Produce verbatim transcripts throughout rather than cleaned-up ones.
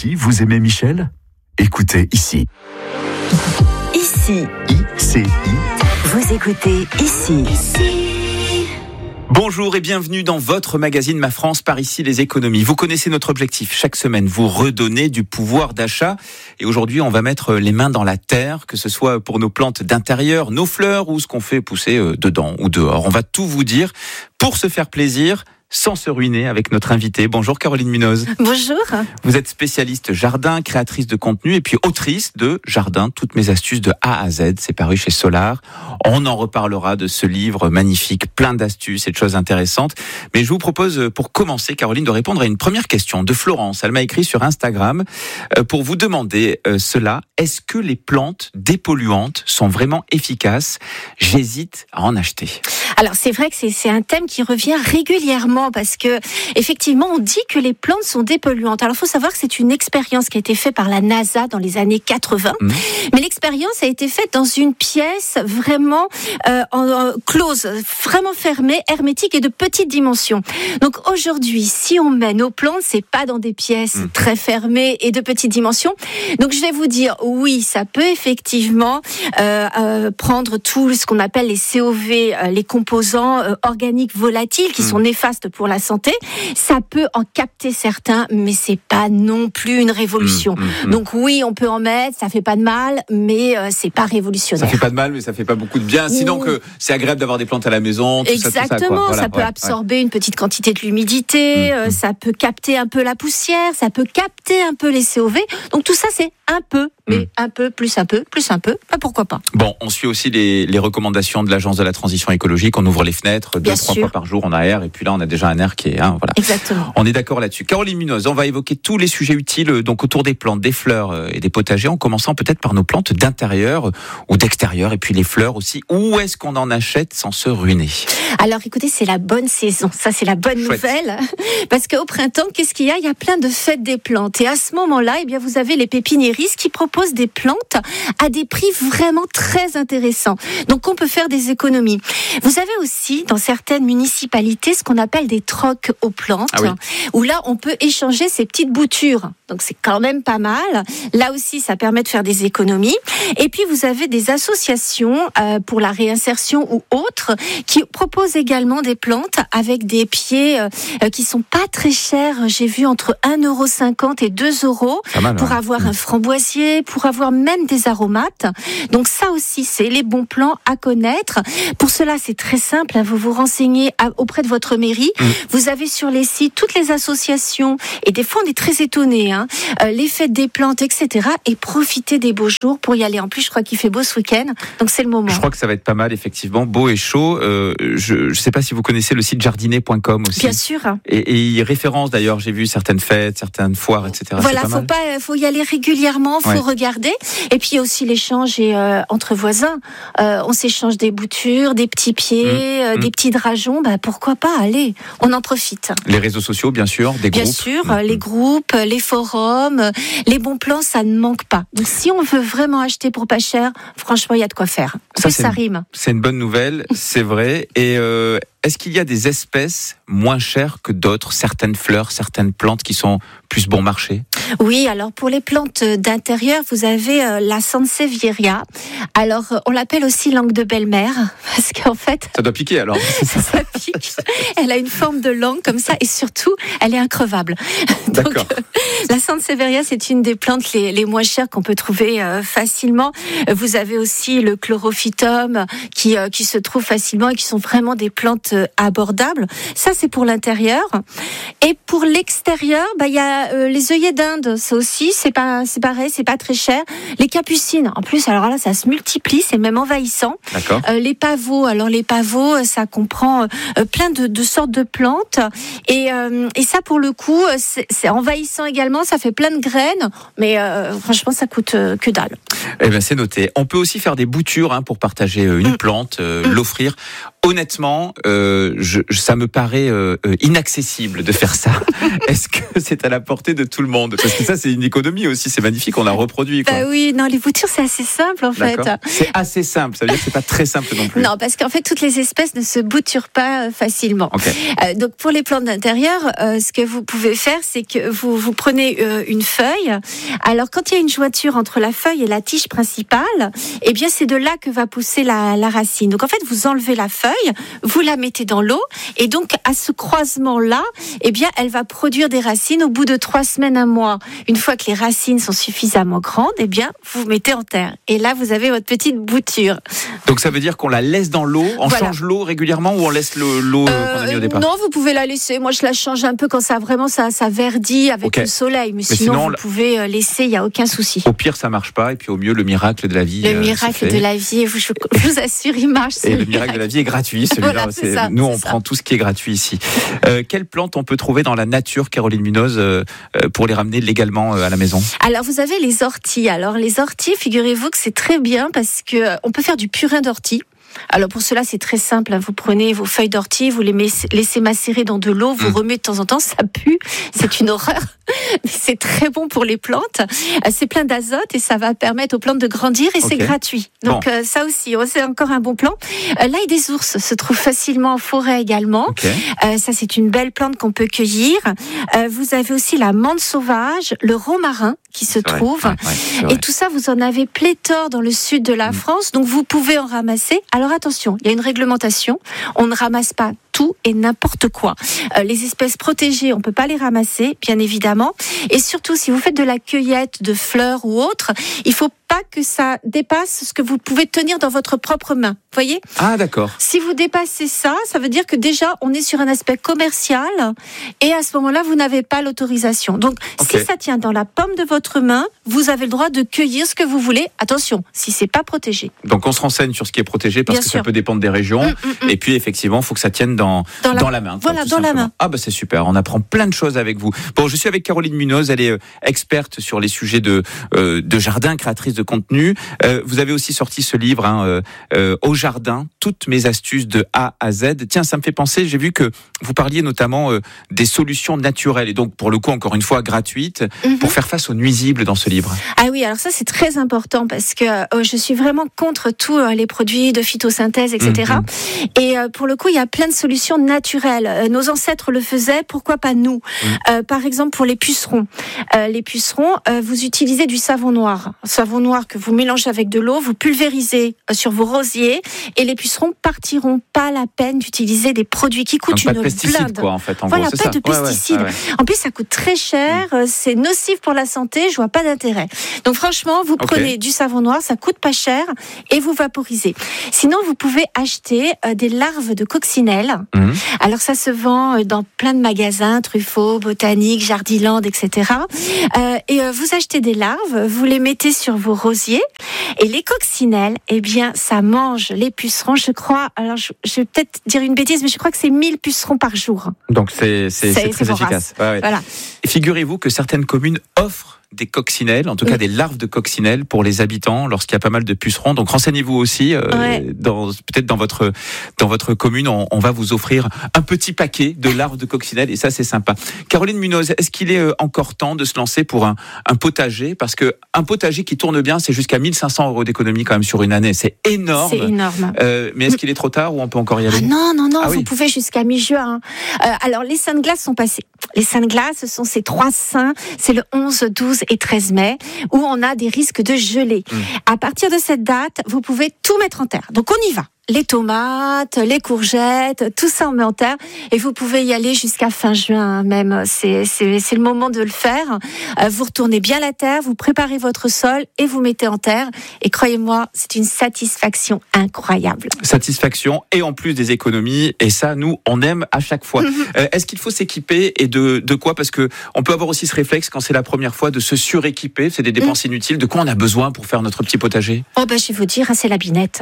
aussi, vous aimez Michel? Écoutez ici. Ici. I-C-I. Vous écoutez Ici. Bonjour et bienvenue dans votre magazine Ma France par ici les économies. Vous connaissez notre objectif. Chaque semaine, vous redonnez du pouvoir d'achat. Et aujourd'hui, on va mettre les mains dans la terre, que ce soit pour nos plantes d'intérieur, nos fleurs ou ce qu'on fait pousser dedans ou dehors. On va tout vous dire pour se faire plaisir, sans se ruiner, avec notre invitée. Bonjour Caroline Munoz. Bonjour. Vous êtes spécialiste jardin, créatrice de contenu et puis autrice de Jardin, toutes mes astuces de A à Z. C'est paru chez Solar. On en reparlera de ce livre magnifique, plein d'astuces et de choses intéressantes. Mais je vous propose, pour commencer, Caroline, de répondre à une première question de Florence. Elle m'a écrit sur Instagram pour vous demander cela. Est-ce que les plantes dépolluantes sont vraiment efficaces? J'hésite à en acheter. Alors c'est vrai que c'est, c'est un thème qui revient régulièrement parce que effectivement on dit que les plantes sont dépolluantes. Alors il faut savoir que c'est une expérience qui a été faite par la NASA dans les années quatre-vingts, mmh. mais l'expérience a été faite dans une pièce vraiment euh, en, en, close, vraiment fermée, hermétique et de petite dimension. Donc aujourd'hui, si on met nos plantes, c'est pas dans des pièces mmh. très fermées et de petite dimension. Donc je vais vous dire, oui, ça peut effectivement euh, euh, prendre tout ce qu'on appelle les C O V, euh, les composants euh, organiques volatiles qui mmh. sont néfastes pour la santé. Ça peut en capter certains, mais c'est pas non plus une révolution. Mmh, mmh, Donc oui, on peut en mettre, ça fait pas de mal, mais euh, c'est pas révolutionnaire. Ça fait pas de mal, mais ça fait pas beaucoup de bien. Sinon que c'est agréable d'avoir des plantes à la maison. Tout Exactement, ça, tout ça, quoi. Voilà, ça peut ouais, absorber ouais. une petite quantité de l'humidité, mmh, euh, mmh. ça peut capter un peu la poussière, ça peut capter un peu les C O V. Donc tout ça, c'est un peu, mais mmh. un peu, plus un peu, plus un peu, bah pourquoi pas. Bon, on suit aussi les, les recommandations de l'Agence de la transition écologique. On ouvre les fenêtres, Bien deux, sûr. trois fois par jour, on a air, et puis là, on a déjà un air qui est, hein, voilà. Exactement. On est d'accord là-dessus. Caroline Munoz, on va évoquer tous les sujets utiles, donc autour des plantes, des fleurs et des potagers, en commençant peut-être par nos plantes d'intérieur ou d'extérieur, et puis les fleurs aussi. Où est-ce qu'on en achète sans se ruiner? Alors, écoutez, c'est la bonne saison. Ça, c'est la bonne Chouette. nouvelle. Parce qu'au printemps, qu'est-ce qu'il y a? Il y a plein de fêtes des plantes. Et à ce moment-là, eh bien, vous avez les pépiniéristes qui proposent des plantes à des prix vraiment très intéressants. Donc, on peut faire des économies. Vous avez aussi, dans certaines municipalités, ce qu'on appelle des trocs aux plantes, ah oui. où là, on peut échanger ces petites boutures. Donc, c'est quand même pas mal. Là aussi, ça permet de faire des économies. Et puis, vous avez des associations euh, pour la réinsertion ou autres qui proposent également des plantes avec des pieds euh, qui sont pas très chers. J'ai vu entre un euro cinquante et deux euros mal, pour ouais. avoir mmh. un framboisier, pour avoir même des aromates. Donc ça aussi, c'est les bons plans à connaître. Pour cela, c'est très simple. Hein, vous vous renseignez à, auprès de votre mairie. Mmh. Vous avez sur les sites toutes les associations. Et des fois, on est très étonnés. Hein, euh, les fêtes des plantes, et cetera. Et profitez des beaux jours pour y aller. En plus, je crois qu'il fait beau ce week-end. Donc c'est le moment. Je crois que ça va être pas mal, effectivement. Beau et chaud. Euh, je ne sais pas si vous connaissez le site jardinet point com aussi. Bien sûr. Et, et il référence d'ailleurs, j'ai vu certaines fêtes, certaines foires, et cetera. Voilà, c'est pas faut mal. pas, faut y aller régulièrement, faut ouais. regarder. Et puis il y a aussi l'échange et, euh, entre voisins. Euh, on s'échange des boutures, des petits pieds, mmh. euh, mmh. des petits drageons. Bah pourquoi pas? Allez, on en profite. Les réseaux sociaux, bien sûr, des bien groupes. Bien sûr, mmh. les groupes, les forums, les bons plans, ça ne manque pas. Donc si on veut vraiment acheter pour pas cher, franchement, il y a de quoi faire. En ça, plus, ça une, rime. C'est une bonne nouvelle, c'est vrai. Et euh, est-ce qu'il y a des espèces moins chères que d'autres, certaines fleurs, certaines plantes qui sont plus bon marché? Oui, alors pour les plantes d'intérieur, vous avez euh, la Sansevieria. Alors, euh, on l'appelle aussi langue de belle-mère, parce qu'en fait... Ça doit piquer alors. ça, ça pique. Elle a une forme de langue comme ça, et surtout, elle est increvable. D'accord. Donc, euh, la Sansevieria, c'est une des plantes les, les moins chères qu'on peut trouver euh, facilement. Vous avez aussi le chlorophytum, qui, euh, qui se trouve facilement, et qui sont vraiment des plantes euh, abordables. Ça, c'est pour l'intérieur. Et pour l'extérieur, bah, il y a euh, les œillets d'Inde, ça aussi, c'est pas, c'est pareil, c'est pas très cher. Les capucines, en plus, alors là, ça se multiplie, c'est même envahissant. D'accord. Euh, les pavots, alors les pavots, ça comprend euh, plein de, de sortes de plantes. Et, euh, et ça, pour le coup, c'est, c'est envahissant également, ça fait plein de graines, mais euh, franchement, ça coûte euh, que dalle. Eh bien, c'est noté. On peut aussi faire des boutures hein, pour partager une mmh. plante, euh, mmh. l'offrir. Honnêtement, euh, je, ça me paraît euh, inaccessible de faire ça. Est-ce que c'est à la portée de tout le monde? Parce que ça, c'est une économie aussi, c'est magnifique, on la reproduit. Quoi. Bah oui, non, les boutures, c'est assez simple en fait. C'est assez simple, ça veut dire que c'est pas très simple non plus. Non, parce qu'en fait, toutes les espèces ne se bouturent pas facilement. Okay. Euh, donc pour les plantes d'intérieur, euh, ce que vous pouvez faire, c'est que vous, vous prenez euh, une feuille. Alors quand il y a une jointure entre la feuille et la tige principale, eh bien c'est de là que va pousser la, la racine. Donc en fait, vous enlevez la feuille, vous la mettez dans l'eau, et donc à ce croisement-là, eh bien, elle va produire des racines au bout de trois semaines, un mois. Une fois que les racines sont suffisamment grandes, eh bien, vous mettez en terre. Et là, vous avez votre petite bouture. Donc ça veut dire qu'on la laisse dans l'eau, on voilà. change l'eau régulièrement ou on laisse le, l'eau euh, qu'on a mis au départ? Non, vous pouvez la laisser. Moi, je la change un peu quand ça vraiment ça, ça verdit avec okay. le soleil. Mais, Mais sinon, sinon, vous pouvez laisser, il n'y a aucun souci. Au pire, ça marche pas, et puis au mieux, le miracle de la vie. Le euh, miracle de la vie, je, je vous assure, il marche. Et le miracle de la vie est gratuit. Celui-là, voilà, c'est, c'est ça, nous, on ça. prend tout ce qui est gratuit ici. Euh, quelles plantes on peut trouver dans la nature, Caroline Munoz, euh, pour les ramener légalement euh, à la maison? Alors, vous avez les orties. Alors, les orties, figurez-vous que c'est très bien parce que euh, on peut faire du purin d'ortie. Alors pour cela, c'est très simple. Vous prenez vos feuilles d'ortie, vous les laissez macérer dans de l'eau, vous mmh. remettez de temps en temps, ça pue, c'est une horreur. Mais c'est très bon pour les plantes. C'est plein d'azote et ça va permettre aux plantes de grandir et okay. c'est gratuit. Donc bon. euh, ça aussi, c'est encore un bon plan. Euh, l'ail des ours se trouve facilement en forêt également. Okay. Euh, ça, c'est une belle plante qu'on peut cueillir. Euh, vous avez aussi la menthe sauvage, le romarin qui se c'est trouve. Ouais, ouais, et tout ça, vous en avez pléthore dans le sud de la mmh. France. Donc vous pouvez en ramasser. Alors attention, il y a une réglementation. On ne ramasse pas tout et n'importe quoi. Euh, les espèces protégées, on peut pas les ramasser, bien évidemment. Et surtout, si vous faites de la cueillette de fleurs ou autre, il faut pas que ça dépasse ce que vous pouvez tenir dans votre propre main. Vous voyez ? Ah, d'accord. Si vous dépassez ça, ça veut dire que déjà, on est sur un aspect commercial et à ce moment-là, vous n'avez pas l'autorisation. Donc, okay. si ça tient dans la paume de votre main, vous avez le droit de cueillir ce que vous voulez. Attention, si c'est pas protégé. Donc, on se renseigne sur ce qui est protégé parce Bien que sûr. ça peut dépendre des régions. Mmh, mmh, mmh. Et puis, effectivement, il faut que ça tienne dans, dans, la... dans la main. Voilà, quoi, dans simplement. la main. Ah, bah, c'est super. On apprend plein de choses avec vous. Bon, je suis avec Caroline Munoz. Elle est euh, experte sur les sujets de, euh, de jardin, créatrice de contenu. Euh, vous avez aussi sorti ce livre, hein, euh, euh, Au jardin, toutes mes astuces de A à Z. Tiens, ça me fait penser, j'ai vu que vous parliez notamment euh, des solutions naturelles et donc pour le coup, encore une fois, gratuites mm-hmm. pour faire face aux nuisibles dans ce livre. Ah oui, alors ça c'est très important parce que euh, je suis vraiment contre tous euh, les produits de phytosynthèse, et cetera. Mm-hmm. Et euh, pour le coup, il y a plein de solutions naturelles. Euh, nos ancêtres le faisaient, pourquoi pas nous mm. euh, Par exemple, pour les pucerons. Euh, les pucerons, euh, vous utilisez du savon noir. Savon noir que vous mélangez avec de l'eau, vous pulvérisez sur vos rosiers et les pucerons partiront. Pas la peine d'utiliser des produits qui coûtent Donc, une pas de pesticides, blinde. Quoi, en fait, en voilà, gros, c'est pas ça. de pesticides. Ouais, ouais, ouais, ouais. En plus, ça coûte très cher, mmh. c'est nocif pour la santé, je vois pas d'intérêt. Donc franchement, vous prenez okay. du savon noir, ça coûte pas cher et vous vaporisez. Sinon, vous pouvez acheter euh, des larves de coccinelle. Mmh. Alors ça se vend dans plein de magasins, Truffaut, Botanique, Jardiland, et cetera. Euh, et euh, vous achetez des larves, vous les mettez sur vos rosiers. Et les coccinelles, eh bien, ça mange les pucerons, je crois. Alors, je, je vais peut-être dire une bêtise, mais je crois que c'est mille pucerons par jour. Donc, c'est, c'est, c'est, c'est très c'est efficace. Ouais, ouais. Voilà. Et figurez-vous que certaines communes offrent des coccinelles, en tout cas oui. des larves de coccinelles pour les habitants lorsqu'il y a pas mal de pucerons. Donc renseignez-vous aussi, euh, ouais. dans, peut-être dans votre dans votre commune, on, on va vous offrir un petit paquet de larves de coccinelles et ça c'est sympa. Caroline Munoz, est-ce qu'il est encore temps de se lancer pour un, un potager ? Parce que un potager qui tourne bien, c'est jusqu'à mille cinq cents euros d'économie quand même sur une année. C'est énorme. C'est énorme. Euh, mais est-ce qu'il est trop tard ou on peut encore y aller ? Ah non, non, non, ah vous oui. pouvez jusqu'à mi-juin. Euh, alors les saints de glace sont passés. Les saints de glace, ce sont ces trois saints, c'est le onze, douze et treize mai, où on a des risques de gelée. Mmh. À partir de cette date, vous pouvez tout mettre en terre. Donc on y va. Les tomates, les courgettes, tout ça on met en terre et vous pouvez y aller jusqu'à fin juin même. C'est, c'est, c'est le moment de le faire. Vous retournez bien la terre, vous préparez votre sol et vous mettez en terre. Et croyez-moi, c'est une satisfaction incroyable. Satisfaction et en plus des économies. Et ça, nous, on aime à chaque fois. Mm-hmm. Euh, est-ce qu'il faut s'équiper et de, de quoi ? Parce que on peut avoir aussi ce réflexe quand c'est la première fois de se suréquiper. C'est des dépenses mm. inutiles. De quoi on a besoin pour faire notre petit potager ? Oh ben, je vais vous dire, hein, c'est la binette.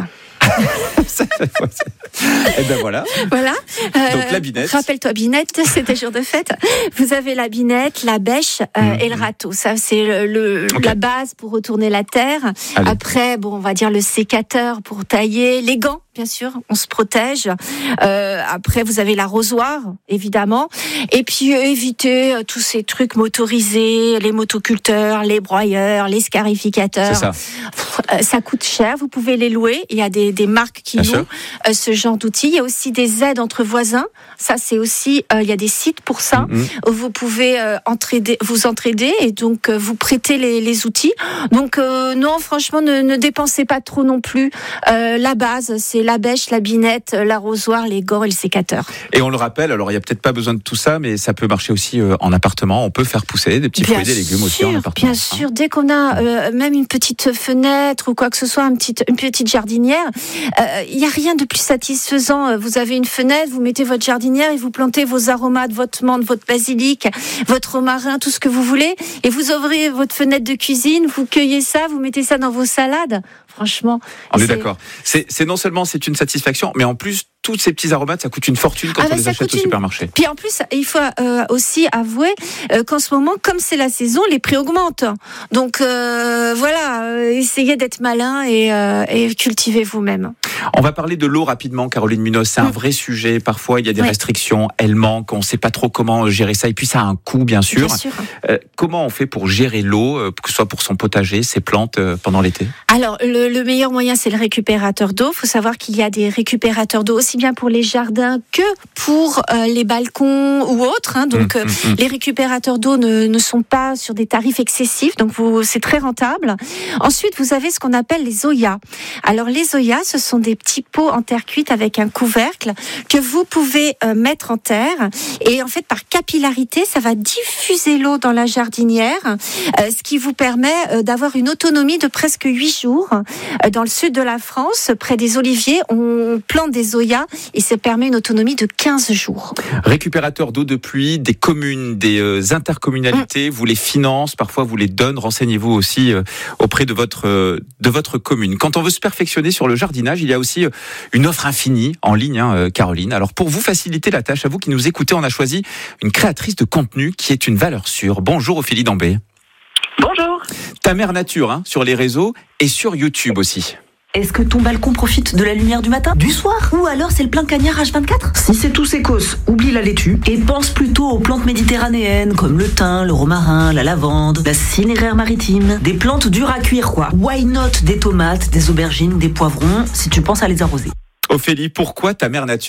Et ben voilà. Voilà. Euh, Donc la binette. Rappelle-toi binette, c'est des jours de fête. Vous avez la binette, la bêche euh, mmh. et le râteau. Ça, c'est le, le okay. la base pour retourner la terre. Allez. Après, bon, on va dire le sécateur pour tailler, les gants. Bien sûr, on se protège. Euh, après, vous avez l'arrosoir, évidemment. Et puis, euh, éviter euh, tous ces trucs motorisés, les motoculteurs, les broyeurs, les scarificateurs. C'est ça. Euh, ça coûte cher, vous pouvez les louer. Il y a des, des marques qui Bien louent euh, ce genre d'outils. Il y a aussi des aides entre voisins. Ça, c'est aussi, euh, il y a des sites pour ça, mm-hmm. où vous pouvez euh, entraider, vous entraider et donc euh, vous prêter les, les outils. Donc, euh, non, franchement, ne, ne dépensez pas trop non plus. Euh, la base, c'est la bêche, la binette, l'arrosoir, les gants et le sécateur. Et on le rappelle, alors il n'y a peut-être pas besoin de tout ça, mais ça peut marcher aussi euh, en appartement. On peut faire pousser des petits bien fruits, des légumes sûr, aussi en appartement. Bien sûr, dès qu'on a euh, même une petite fenêtre ou quoi que ce soit, une petite, une petite jardinière, il euh, n'y a rien de plus satisfaisant. Vous avez une fenêtre, vous mettez votre jardinière et vous plantez vos aromates, votre menthe, votre basilic, votre romarin, tout ce que vous voulez, et vous ouvrez votre fenêtre de cuisine, vous cueillez ça, vous mettez ça dans vos salades. Franchement, on est d'accord. C'est, c'est non seulement c'est une satisfaction, mais en plus tous ces petits aromates, ça coûte une fortune quand ah ben on les achète au une... supermarché. Puis en plus, il faut euh, aussi avouer euh, qu'en ce moment, comme c'est la saison, les prix augmentent. Donc euh, voilà, euh, essayez d'être malin et, euh, et cultivez vous-même. On va parler de l'eau rapidement, Caroline Munoz. C'est un mmh. vrai sujet. Parfois, il y a des oui. restrictions, elles manquent, on ne sait pas trop comment gérer ça. Et puis, ça a un coût, bien sûr. Bien sûr. Euh, comment on fait pour gérer l'eau, euh, que ce soit pour son potager, ses plantes, euh, pendant l'été ? Alors, le, le meilleur moyen, c'est le récupérateur d'eau. Il faut savoir qu'il y a des récupérateurs d'eau aussi bien pour les jardins que pour euh, les balcons ou autres. Hein. Donc, mmh, euh, mmh. les récupérateurs d'eau ne, ne sont pas sur des tarifs excessifs. Donc, vous, c'est très rentable. Ensuite, vous avez ce qu'on appelle les zoyas. Alors, les zoyas, ce sont des petits pots en terre cuite avec un couvercle que vous pouvez euh, mettre en terre. Et en fait, par capillarité, ça va diffuser l'eau dans la jardinière, euh, ce qui vous permet euh, d'avoir une autonomie de presque huit jours. Euh, dans le sud de la France, près des oliviers, on plante des zoyas et ça permet une autonomie de quinze jours. Récupérateur d'eau de pluie, des communes, des euh, intercommunalités, mmh. vous les financez, parfois vous les donnez. Renseignez-vous aussi euh, auprès de votre, euh, de votre commune. Quand on veut se perfectionner sur le jardinage, il y a aussi euh, une offre infinie en ligne, hein, euh, Caroline. Alors pour vous faciliter la tâche, à vous qui nous écoutez, on a choisi une créatrice de contenu qui est une valeur sûre. Bonjour Ophélie Dambé. Bonjour. Ta mère nature, hein, sur les réseaux et sur YouTube aussi. Est-ce que ton balcon profite de la lumière du matin, du soir, ou alors c'est le plein cagnard H vingt-quatre ? Si c'est tout sécos, oublie la laitue et pense plutôt aux plantes méditerranéennes comme le thym, le romarin, la lavande, la cinéraire maritime, des plantes dures à cuire quoi. Why not des tomates, des aubergines, des poivrons si tu penses à les arroser. Ophélie, pourquoi ta mère nature ?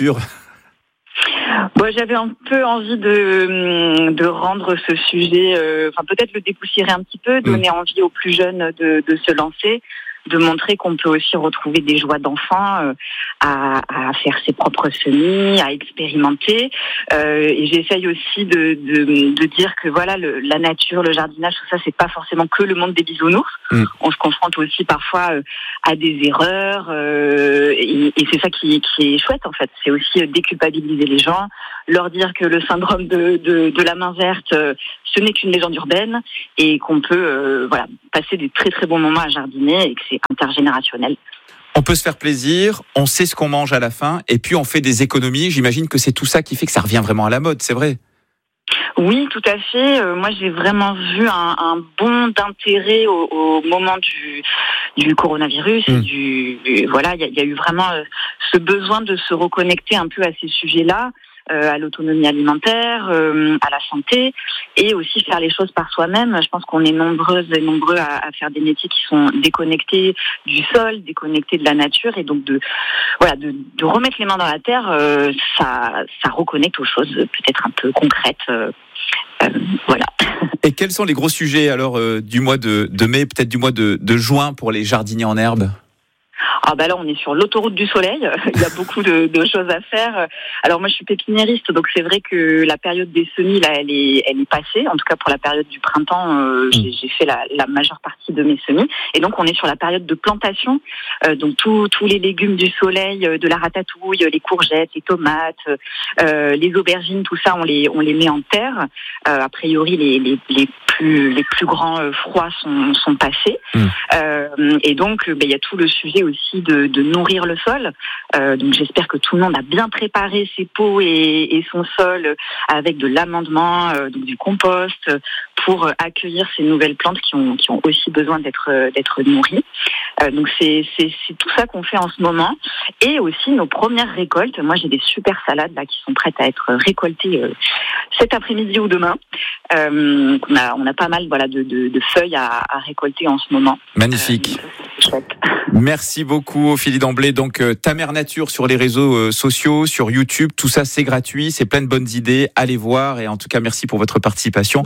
Bon, j'avais un peu envie de, de rendre ce sujet, euh, enfin peut-être le dépoussiérer un petit peu, donner mmh. envie aux plus jeunes de, de se lancer, de montrer qu'on peut aussi retrouver des joies d'enfant euh, à, à faire ses propres semis, à expérimenter. Euh, et j'essaye aussi de, de, de dire que voilà, le, la nature, le jardinage, tout ça, c'est pas forcément que le monde des bisounours. Mmh. On se confronte aussi parfois euh, à des erreurs, euh, et, et c'est ça qui, qui est chouette en fait. C'est aussi déculpabiliser les gens, leur dire que le syndrome de, de, de la main verte, euh, ce n'est qu'une légende urbaine et qu'on peut euh, voilà passer des très très bons moments à jardiner et que c'est intergénérationnel. On peut se faire plaisir, on sait ce qu'on mange à la fin et puis on fait des économies. J'imagine que c'est tout ça qui fait que ça revient vraiment à la mode, c'est vrai ? Oui, tout à fait. Euh, moi, j'ai vraiment vu un, un bond d'intérêt au, au moment du, du coronavirus. Mmh. Et du, et voilà, il y, y a eu vraiment euh, ce besoin de se reconnecter un peu à ces sujets-là. Euh, à l'autonomie alimentaire, euh, à la santé, et aussi faire les choses par soi-même. Je pense qu'on est nombreuses et nombreux à, à faire des métiers qui sont déconnectés du sol, déconnectés de la nature, et donc de voilà de, de remettre les mains dans la terre, euh, ça ça reconnecte aux choses peut-être un peu concrètes. Euh, euh, voilà. Et quels sont les gros sujets alors euh, du mois de, de mai, peut-être du mois de, de juin pour les jardiniers en herbe ? Ah bah là on est sur l'autoroute du soleil, il y a beaucoup de, de choses à faire. Alors moi je suis pépiniériste, donc c'est vrai que la période des semis là elle est elle est passée. En tout cas pour la période du printemps, euh, j'ai, j'ai fait la, la majeure partie de mes semis. Et donc on est sur la période de plantation. Euh, donc tous tous les légumes du soleil, de la ratatouille, les courgettes, les tomates, euh, les aubergines, tout ça on les on les met en terre. Euh, a priori les les, les plus les plus grands euh, froids sont, sont passés. Mmh. Euh, et donc, il ben, y a tout le sujet aussi de, de nourrir le sol. Euh, donc, j'espère que tout le monde a bien préparé ses pots et, et son sol avec de l'amendement, euh, donc du compost, pour accueillir ces nouvelles plantes qui ont qui ont aussi besoin d'être d'être nourries. Euh, donc, c'est c'est c'est tout ça qu'on fait en ce moment, et aussi nos premières récoltes. Moi, j'ai des super salades là qui sont prêtes à être récoltées euh, cet après-midi ou demain. Euh, on a on a pas mal voilà de de, de feuilles à, à récolter en ce moment. Magnifique. Euh, Merci beaucoup Ophélie Damblé. Donc euh, Ta Mère Nature sur les réseaux euh, sociaux, sur YouTube, tout ça c'est gratuit, c'est plein de bonnes idées, allez voir, et en tout cas merci pour votre participation.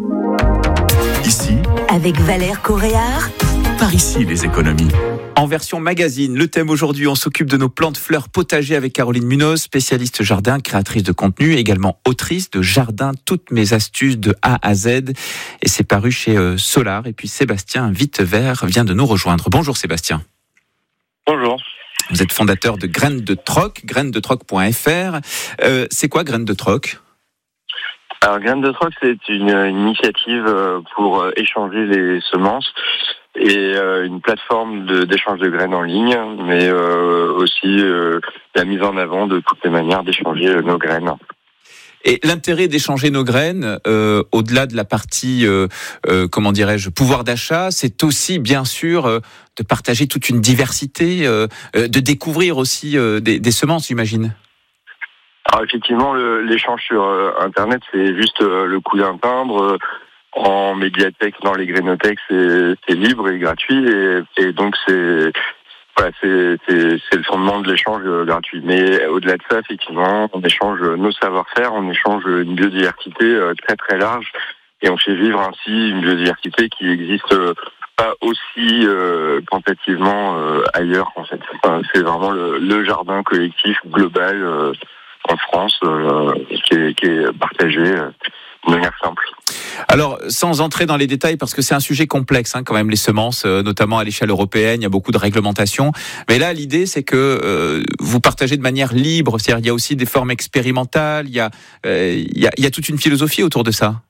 Ici, avec Valère Coréard. Par ici les économies. En version magazine, le thème aujourd'hui, on s'occupe de nos plantes fleurs potagers avec Caroline Munoz, spécialiste jardin, créatrice de contenu, également autrice de Jardin, toutes mes astuces de A à Z. Et c'est paru chez euh, Solar. Et puis Sébastien Vitevert vient de nous rejoindre. Bonjour Sébastien. Bonjour. Vous êtes fondateur de Graines de Troc, graines de troc point f r. Euh, c'est quoi Graines de Troc ? Alors Graines de Troc, c'est une, une initiative pour échanger les semences et euh, une plateforme de, d'échange de graines en ligne, mais euh, aussi euh, la mise en avant de toutes les manières d'échanger nos graines. Et l'intérêt d'échanger nos graines, euh, au-delà de la partie, euh, euh, comment dirais-je, pouvoir d'achat, c'est aussi bien sûr euh, de partager toute une diversité, euh, euh, de découvrir aussi euh, des, des semences, j'imagine. Alors effectivement, le, l'échange sur euh, Internet, c'est juste euh, le coup d'un timbre. Euh, en médiathèque, dans les grainothèques, c'est, c'est libre et gratuit, et, et donc c'est, voilà, c'est, c'est, c'est le fondement de l'échange euh, gratuit. Mais au-delà de ça, effectivement, on échange nos savoir-faire, on échange une biodiversité euh, très très large, et on fait vivre ainsi une biodiversité qui existe euh, pas aussi euh, quantitativement euh, ailleurs, en fait. Enfin, c'est vraiment le, le jardin collectif global euh, en France euh, qui, est, qui est partagé euh, de manière simple. Alors, sans entrer dans les détails, parce que c'est un sujet complexe, hein, quand même, les semences, euh, notamment à l'échelle européenne, il y a beaucoup de réglementations. Mais là, l'idée, c'est que euh, vous partagez de manière libre. C'est-à-dire, il y a aussi des formes expérimentales. Il y a, euh, il y a, il y a toute une philosophie autour de ça.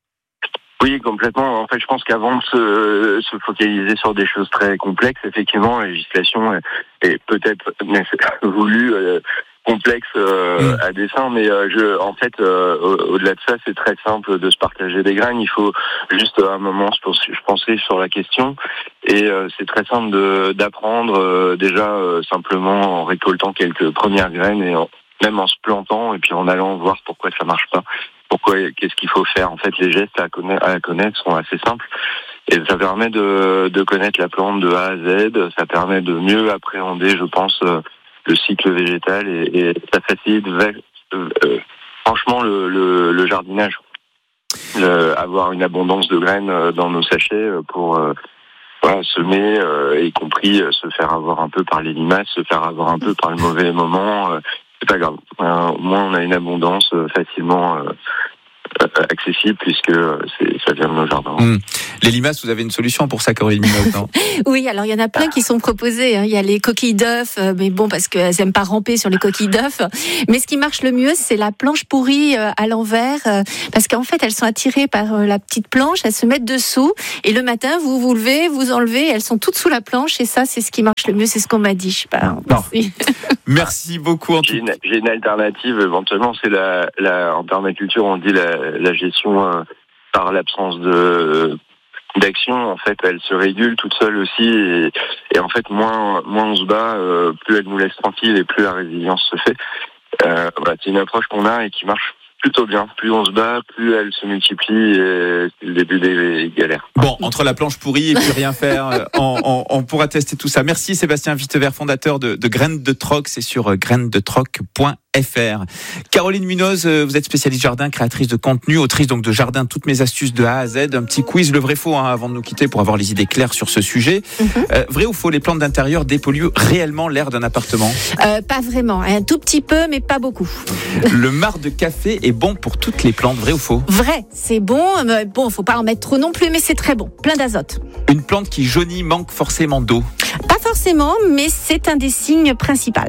Oui, complètement. En fait, je pense qu'avant de se, se focaliser sur des choses très complexes, effectivement, la législation est, est peut-être voulue euh, complexe euh, à dessein, mais euh, je, en fait, euh, au-delà de ça, c'est très simple de se partager des graines. Il faut juste un moment se penser sur la question, et euh, c'est très simple de, d'apprendre euh, déjà euh, simplement en récoltant quelques premières graines, et en, même en se plantant, et puis en allant voir pourquoi ça marche pas, pourquoi, qu'est-ce qu'il faut faire. En fait, les gestes à connaître, à connaître sont assez simples. Et ça permet de, de connaître la plante de A à Z, ça permet de mieux appréhender, je pense, le cycle végétal, et, et ça facilite euh, franchement le, le, le jardinage. Le, avoir une abondance de graines dans nos sachets pour euh, voilà, semer, euh, y compris euh, se faire avoir un peu par les limaces, se faire avoir un peu par le mauvais moment, euh, c'est pas grave. Euh, au moins on a une abondance euh, facilement euh, accessible, puisque c'est, ça vient de nos jardins. Mmh. Les limaces, vous avez une solution pour ça, Caroline Munoz, non ? Oui, alors il y en a plein qui sont proposés. Hein. Il y a les coquilles d'œufs, mais bon, parce qu'elles n'aiment pas ramper sur les coquilles d'œufs. Mais ce qui marche le mieux, c'est la planche pourrie à l'envers, parce qu'en fait, elles sont attirées par la petite planche, elles se mettent dessous, et le matin, vous vous levez, vous enlevez, elles sont toutes sous la planche, et ça, c'est ce qui marche le mieux, c'est ce qu'on m'a dit. Je sais pas. Merci. Merci beaucoup. En j'ai, une, j'ai une alternative, éventuellement, c'est la, la, en permaculture, on dit la, la gestion euh, par l'absence de d'action. En fait, elle se régule toute seule aussi, et, et en fait, moins moins on se bat, euh, plus elle nous laisse tranquille, et plus la résilience se fait. Euh, voilà, c'est une approche qu'on a et qui marche plutôt bien. Plus on se bat, plus elle se multiplie, et c'est le début des galères. Bon, entre la planche pourrie et puis rien faire, on, on, on pourra tester tout ça. Merci Sébastien Vitevert, fondateur de, de Graines de Troc, c'est sur graines de troc point f r. Caroline Munoz, vous êtes spécialiste jardin, créatrice de contenu, autrice donc de Jardin, toutes mes astuces de A à Z. Un petit quiz, le vrai faux, hein, avant de nous quitter, pour avoir les idées claires sur ce sujet. Mm-hmm. Euh, vrai ou faux, les plantes d'intérieur dépolluent réellement l'air d'un appartement ? euh, Pas vraiment, un tout petit peu, mais pas beaucoup. Le marc de café est bon pour toutes les plantes, vrai ou faux ? Vrai, c'est bon. Mais bon, faut pas en mettre trop non plus, mais c'est très bon, plein d'azote. Une plante qui jaunit manque forcément d'eau ? Pas forcément, mais c'est un des signes principaux.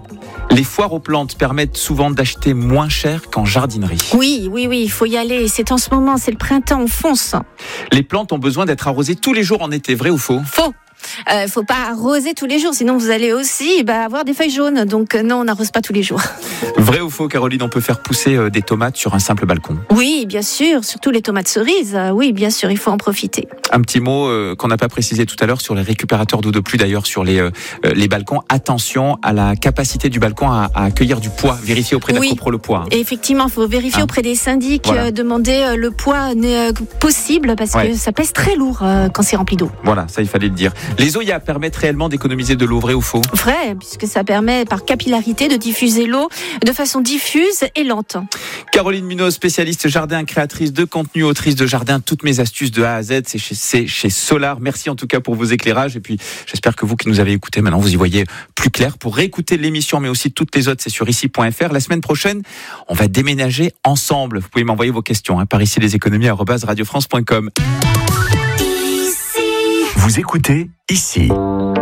Les foires aux plantes permettent souvent d'acheter moins cher qu'en jardinerie. Oui, oui, oui, il faut y aller. C'est en ce moment, c'est le printemps, on fonce. Les plantes ont besoin d'être arrosées tous les jours en été, vrai ou faux ? Faux. Il euh, faut pas arroser tous les jours, sinon vous allez aussi bah, avoir des feuilles jaunes. Donc euh, non, on n'arrose pas tous les jours. Vrai ou faux, Caroline, on peut faire pousser euh, des tomates sur un simple balcon ? Oui, bien sûr, surtout les tomates cerises. Euh, oui, bien sûr, il faut en profiter. Un petit mot euh, qu'on n'a pas précisé tout à l'heure sur les récupérateurs d'eau de pluie, d'ailleurs sur les, euh, les balcons. Attention à la capacité du balcon à, à accueillir du poids. Vérifiez auprès oui. d'Acopro le poids. Hein. Et effectivement, il faut vérifier hein. auprès des syndics, voilà. euh, demander euh, le poids euh, possible parce ouais. que ça pèse très lourd euh, quand c'est rempli d'eau. Voilà, ça il fallait le dire. Les Oya permettent réellement d'économiser de l'eau, vrai ou faux ? Vrai, puisque ça permet par capillarité de diffuser l'eau de façon diffuse et lente. Caroline Munoz, spécialiste jardin, créatrice de contenu, autrice de jardin, toutes mes astuces de A à Z, c'est chez, c'est chez Solar. Merci en tout cas pour vos éclairages et puis j'espère que vous qui nous avez écoutés, maintenant vous y voyez plus clair. Pour réécouter l'émission mais aussi toutes les autres, c'est sur ici point f r. La semaine prochaine, on va déménager ensemble. Vous pouvez m'envoyer vos questions hein, par ici les économies arobase radio france point com. Vous écoutez Ici.